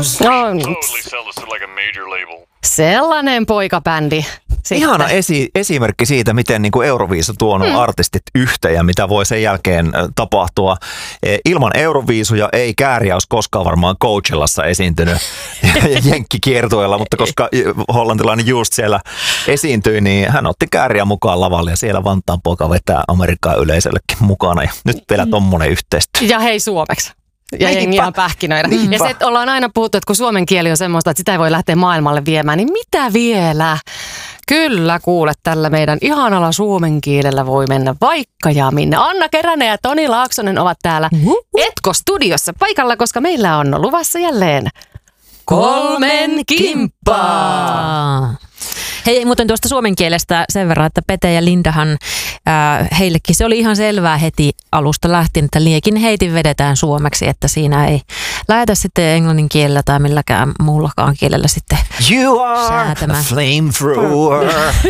Totally sell this to like a major label. Sellainen poikabändi. Sitten. Ihana esimerkki siitä, miten niin kuin Euroviisu tuonut artistit yhteen ja mitä voi sen jälkeen tapahtua. Ilman Euroviisuja ei Kääriä olisi koskaan varmaan Coachellassa esiintynyt jenkkikiertueella, mutta koska hollantilainen just siellä esiintyi, niin hän otti Kääriä mukaan lavalle ja siellä Vantaan poika vetää Amerikan yleisöllekin mukana. Ja nyt vielä tommonen yhteistyö. Ja hei suomeksi. Ja jengi on pähkinöidä. Ja se, että ollaan aina puhuttu, että kun suomen kieli on semmoista, että sitä ei voi lähteä maailmalle viemään, niin mitä vielä? Kyllä kuule, tällä meidän ihanalla suomen kielellä voi mennä vaikka ja minne. Anna Keränen ja Toni Laaksonen ovat täällä Etko-studiossa paikalla, koska meillä on luvassa jälleen 3 kimppaa. Hei, muuten tuosta suomen kielestä sen verran, että Pete ja Lindahan, heillekin se oli ihan selvää heti alusta lähtien, että liekin heitin vedetään suomeksi, että siinä ei lähetä sitten englannin kielellä tai milläkään muullakaan kielellä sitten You are säätämään. a flamethrower.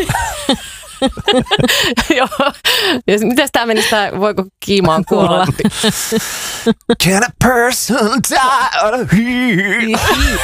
Joo. Ja mitäs tää menisi, voiko kiimaan kuolla? Can a person die on a heat?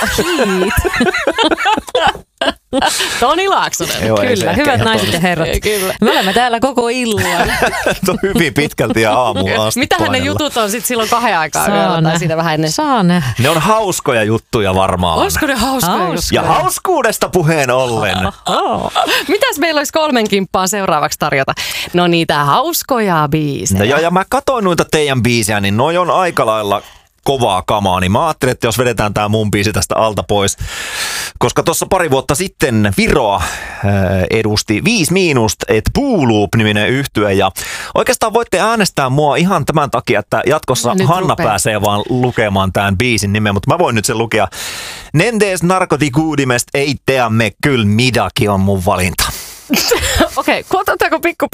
Toni Laaksonen. Joo, ei se Kyllä, ehkä hyvät ihan naiset ja herrat. Kyllä. Me olemme täällä koko illan. on hyvin pitkälti ja aamuun asti. Mitähän ne painella. jutut on sitten silloin 2 aikaa yöllä tai siitä vähän ennen? Saa nähdä. Ne on hauskoja juttuja varmaan. Olisiko ne hauskoja juttuja? Ja hauskuudesta puheen ollen. Mitäs meillä olisi 3 kimppaa seuraavaksi tarjota? No niitä hauskoja biisejä. No ja mä katsoin noita teidän biisejä, niin noi on aika lailla kovaa kamaa, niin mä ajattelin, että jos vedetään tää mun biisi tästä alta pois, koska tuossa pari vuotta sitten Viroa edusti 5 miinusta, et Booloop-niminen yhtye, ja oikeastaan voitte äänestää mua ihan tämän takia, että jatkossa nyt Hanna rupeaa. pääsee vaan lukemaan tämän biisin nimen, mutta mä voin nyt sen lukea. Nendes narkotikuudimest ei teamme, kyllä midaki on mun valinta. Okei, otetaanko pikku